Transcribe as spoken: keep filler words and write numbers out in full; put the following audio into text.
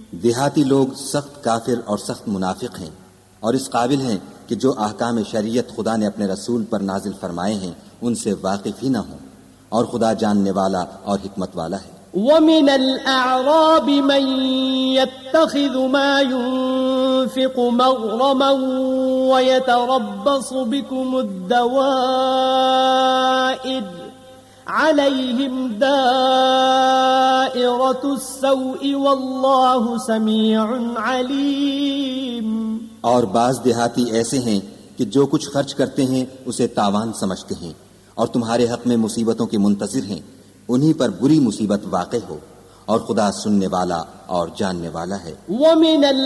देहाती लोग सख्त काफिर और सख्त मुनाफिक हैं और इस काबिल हैं कि जो अहकाम शरीयत खुदा ने अपने रसूल पर नाजिल फरमाए हैं उनसे वाकिफ ही न हों, और खुदा जानने वाला और हिकमत वाला है। وَمِنَ الْأَعْرَابِ مَن يَتَّخِذُ مَا يُنْفِقُ مَغْرَمًا وَيَتَرَبَّصُ بِكُمُ الدَّوَائِرَ عَلَيْهِمْ دَائِرَةُ السَّوْءِ وَاللَّهُ سَمِيعٌ عَلِيمٌ। और बाज देहाती ऐसे हैं कि जो कुछ खर्च करते हैं उसे तावान समझते हैं और तुम्हारे हक में मुसीबतों के मुंतजिर हैं, उन्हीं पर बुरी मुसीबत वाक़े हो, और खुदा सुनने वाला और जानने वाला है।